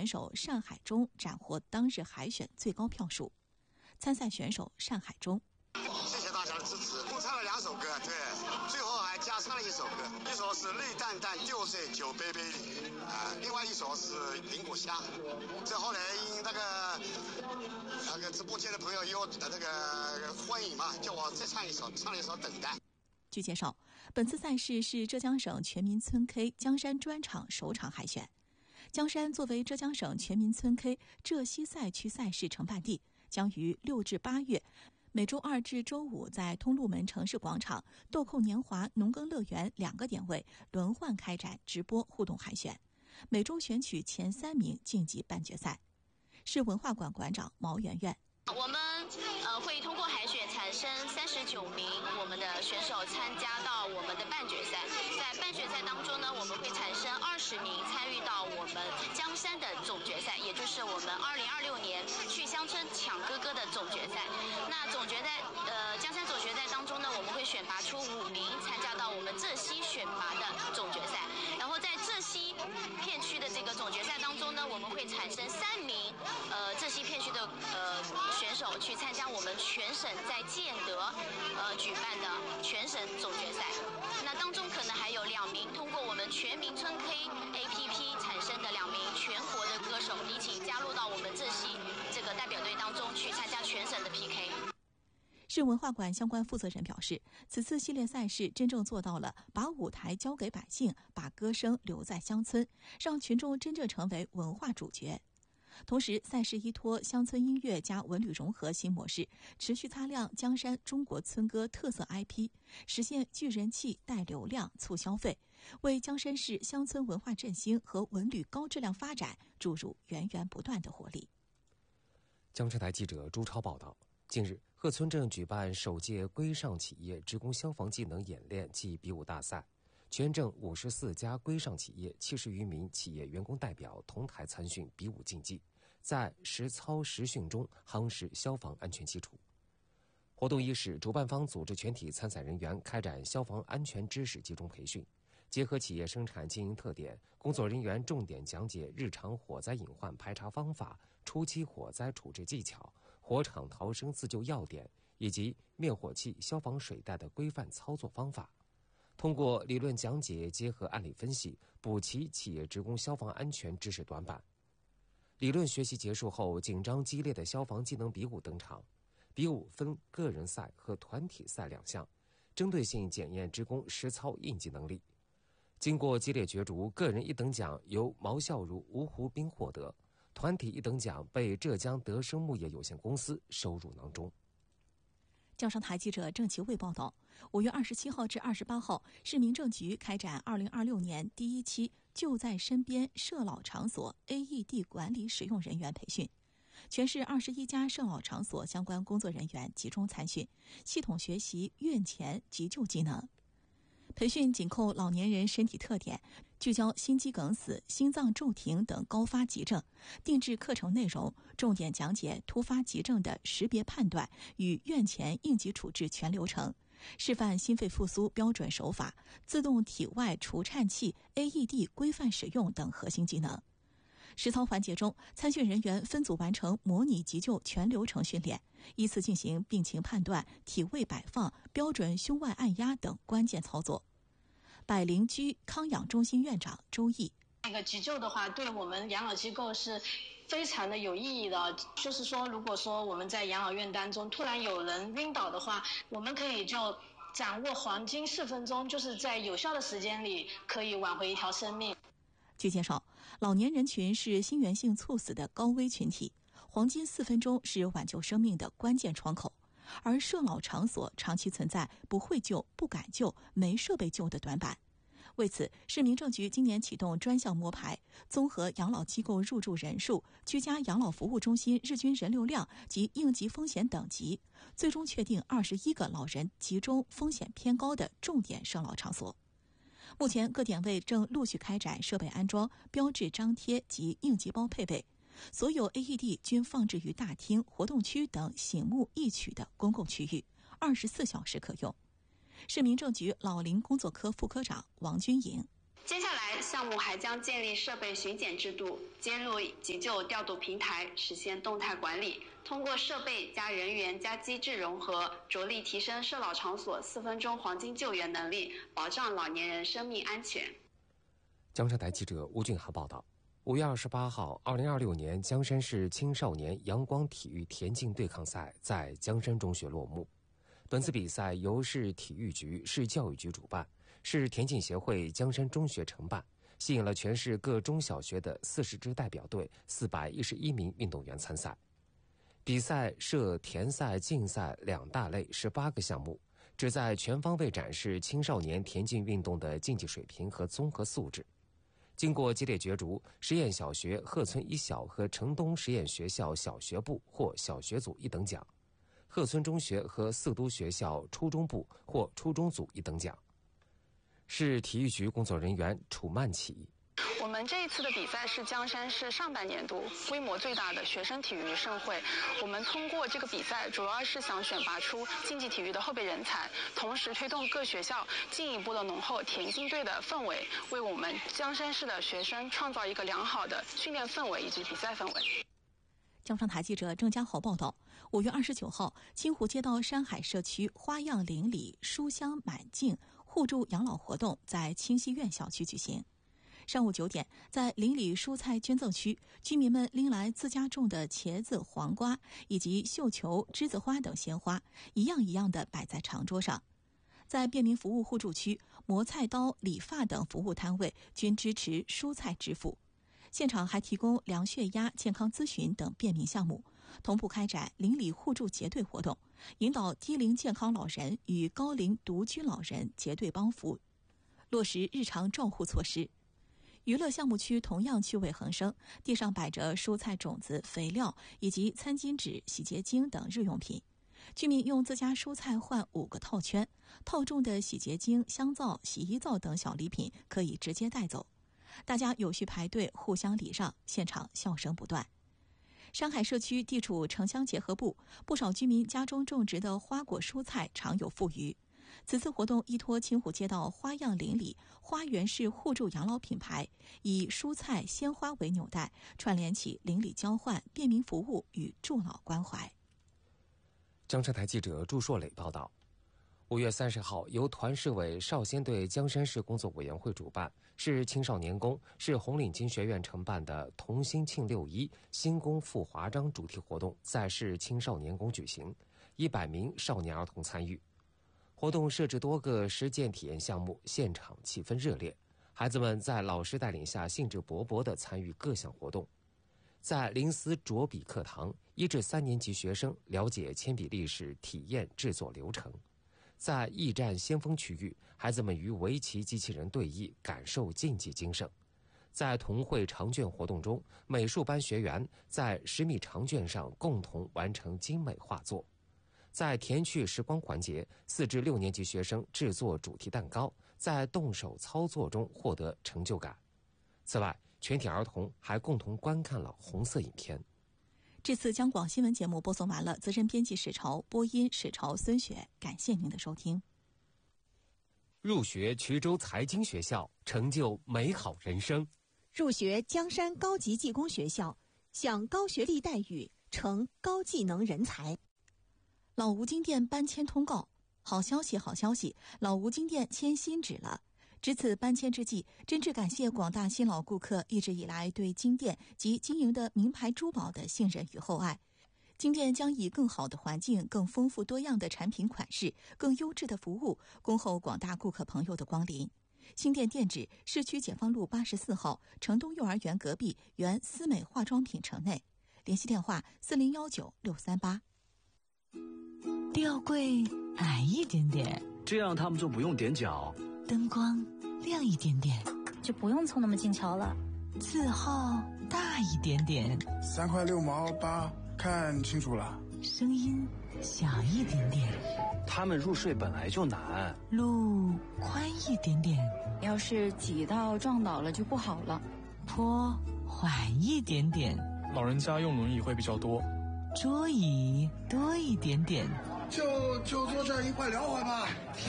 选手单海忠斩获当日海选最高票数。参赛选手单海忠： 谢谢大家的支持，共唱了2首歌，对，最后还加唱了1首歌，一首是泪淡淡丢在酒杯杯里，另外一首是苹果虾。这后来因那个直播间的朋友有那个欢迎嘛，叫我再唱一首，唱了一首等待。 据介绍，本次赛事是浙江省全民村 K 江山专场首场海选。江山作为浙江省全民村 K 浙西赛区赛事承办地，将于6至8月每周2至周5在通路门城市广场、豆蔻年华农耕乐园2个点位轮换开展直播互动海选，每周选取前3名晋级半决赛。市文化馆馆长毛媛媛： 我们会通过海选产生39名我们的选手参加到我们的半决赛，在半决赛当中呢，我们会产生20名参与到我们江山的总决赛，也就是我们2026年去乡村抢哥哥的总决赛。那总决赛江山总决赛当中呢，我们会选拔出5名参加到我们浙西选拔的总决赛，然后在浙西片区的这个总决赛当中呢，我们会产生3名浙西片区的选手去参加我们全省在建德举办的全省总决赛。那当中可能还有2名通过我们全民村 K APP 产生的2名全国的歌手一起加入到我们浙西这个代表队当中去参加全省的 PK。 市文化馆相关负责人表示，此次系列赛事真正做到了把舞台交给百姓，把歌声留在乡村，让群众真正成为文化主角。同时，赛事依托乡村音乐加文旅融合新模式，持续擦亮江山中国村歌特色 IP， 实现聚人气、带流量、促消费，为江山市乡村文化振兴和文旅高质量发展注入源源不断的活力。 江浙台记者朱超报道，近日，鹤村镇举办首届规上企业职工消防技能演练暨比武大赛，全镇54家规上企业70余名企业员工代表同台参训比武竞技，在实操实训中夯实消防安全基础。活动伊始，主办方组织全体参赛人员开展消防安全知识集中培训，结合企业生产经营特点，工作人员重点讲解日常火灾隐患排查方法、初期火灾处置技巧、火场逃生自救要点以及灭火器、消防水带的规范操作方法。通过理论讲解结合案例分析，补齐企业职工消防安全知识短板。理论学习结束后，紧张激烈的消防技能比武登场。比武分个人赛和团体赛2项，针对性检验职工实操应急能力。经过激烈角逐，个人1等奖由毛孝如、吴湖滨获得，团体1等奖被浙江德生牧业有限公司收入囊中。 江上台记者郑其卫报道，5月27号至28号，市民政局开展2026年第1期就在身边社老场所 AED 管理使用人员培训。全市21家社老场所相关工作人员集中参训，系统学习院前急救技能。培训紧扣老年人身体特点，聚焦心肌梗死、心脏骤停等高发急症，定制课程内容，重点讲解突发急症的识别判断与院前应急处置全流程，示范心肺复苏标准手法、自动体外除颤器、AED 规范使用等核心技能。实操环节中，参训人员分组完成模拟急救全流程训练，依次进行病情判断、体位摆放、标准胸外按压等关键操作。百灵居康养中心院长周毅： 那个急救的话，对我们养老机构是非常的有意义的。就是说，如果说我们在养老院当中突然有人晕倒的话，我们可以就掌握黄金4分钟，就是在有效的时间里可以挽回一条生命。 据介绍，老年人群是心源性猝死的高危群体，黄金4分钟是挽救生命的关键窗口。而社老场所长期存在不会救、不敢救、没设备救的短板。为此，市民政局今年启动专项摸排，综合养老机构入住人数、居家养老服务中心日均人流量及应急风险等级，最终确定21个老人集中风险偏高的重点社老场所。目前各点位正陆续开展设备安装、标志张贴及应急包配备，所有 AED 均放置于大厅、活动区等醒目易取的公共区域，24小时可用。市民政局老龄工作科副科长王军颖： 接下来，项目还将建立设备巡检制度，接入急救调度平台，实现动态管理。通过设备加人员加机制融合，着力提升社老场所4分钟黄金救援能力，保障老年人生命安全。 江山台记者吴俊涵报道。5月28号，2026年江山市青少年阳光体育田径对抗赛在江山中学落幕。本次比赛由市体育局、市教育局主办，市田径协会江山中学承办，吸引了全市各中小学的40支代表队、411名运动员参赛。比赛设田赛、竞赛2大类18个项目，旨在全方位展示青少年田径运动的竞技水平和综合素质。经过激烈角逐，实验小学鹤村一小和城东实验学校小学部获小学组1等奖，鹤村中学和四都学校初中部获初中组1等奖。市体育局工作人员楚曼启。 我们这一次的比赛是江山市上半年度规模最大的学生体育盛会。我们通过这个比赛，主要是想选拔出竞技体育的后备人才，同时推动各学校进一步的浓厚田径队的氛围，为我们江山市的学生创造一个良好的训练氛围以及比赛氛围。 江上台记者郑家豪报道，5月29号，清湖街道山海社区花样邻里书香满径互助养老活动在清溪苑小区举行。上午9点，在邻里蔬菜捐赠区，居民们拎来自家种的茄子、黄瓜以及绣球、栀子花等鲜花，一样一样地摆在长桌上。在便民服务互助区，磨菜刀、理发等服务摊位均支持蔬菜支付。现场还提供量血压、健康咨询等便民项目，同步开展邻里互助结对活动，引导低龄健康老人与高龄独居老人结对帮扶，落实日常照护措施。娱乐项目区同样趣味横生，地上摆着蔬菜种子、肥料以及餐巾纸、洗洁精等日用品。居民用自家蔬菜换5个套圈，套中的洗洁精、香皂、洗衣皂等小礼品可以直接带走。大家有序排队，互相礼让，现场笑声不断。山海社区地处城乡结合部，不少居民家中种植的花果蔬菜常有富余。此次活动依托清湖街道花样邻里花园式互助养老品牌，以蔬菜、鲜花为纽带，串联起邻里交换、便民服务与助老关怀。 江山台记者朱硕磊报道，5月30号，由团市委少先队江山市工作委员会主办，市青少年宫、市红领巾学院承办的同心庆6·1新宫赴华章主题活动在市青少年宫举行，100名少年儿童参与。活动设置多个实践体验项目，现场气氛热烈，孩子们在老师带领下兴致勃勃地参与各项活动。在林思着笔课堂，1至3年级学生了解铅笔历史，体验制作流程。在驿站先锋区域，孩子们与围棋机器人对弈，感受竞技精神。在童绘长卷活动中，美术班学员在10米长卷上共同完成精美画作。在甜趣时光环节，4至6年级学生制作主题蛋糕，在动手操作中获得成就感。此外，全体儿童还共同观看了红色影片。 这次江广新闻节目播送完了，资深编辑史潮，播音史潮、孙雪，感谢您的收听。 入学衢州财经学校，成就美好人生； 入学江山高级技工学校，享高学历待遇，成高技能人才。 老吴金店搬迁通告，好消息，好消息！老吴金店迁新址了。值此搬迁之际，真挚感谢广大新老顾客一直以来对金店及经营的名牌珠宝的信任与厚爱。金店将以更好的环境、更丰富多样的产品款式、更优质的服务，恭候广大顾客朋友的光临。新店店址：市区解放路84号城东幼儿园隔壁原思美化妆品城内。联系电话：4019-638。 吊柜矮一点点， 这样他们就不用踮脚。 灯光亮一点点， 就不用凑那么近瞧了。 字号大一点点 ，3块6毛8，看清楚了。 声音小一点点， 他们入睡本来就难。 路宽一点点， 要是挤到撞倒了就不好了。 坡缓一点点， 老人家用轮椅会比较多。 桌椅多一点点， 就坐这儿一块聊会吧。